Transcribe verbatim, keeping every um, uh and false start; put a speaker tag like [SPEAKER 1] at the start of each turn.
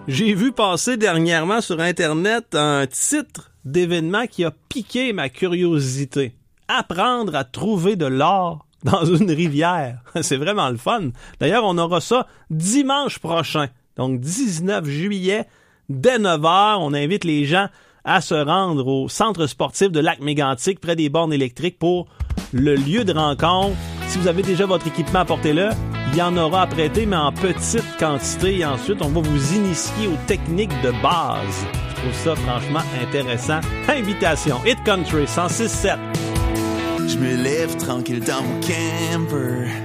[SPEAKER 1] J'ai vu passer dernièrement sur Internet un titre d'événement qui a piqué ma curiosité. Apprendre à trouver de l'or dans une rivière. C'est vraiment le fun. D'ailleurs, on aura ça dimanche prochain. Donc, dix-neuf juillet, dès neuf heures, on invite les gens à se rendre au centre sportif de Lac-Mégantic, près des bornes électriques, pour le lieu de rencontre. Si vous avez déjà votre équipement, apportez-le. Il y en aura à prêter, mais en petite quantité. Et ensuite, on va vous initier aux techniques de base. Je trouve ça franchement intéressant. Invitation, Hit Country, cent six sept.
[SPEAKER 2] Je me lève tranquille dans mon camper.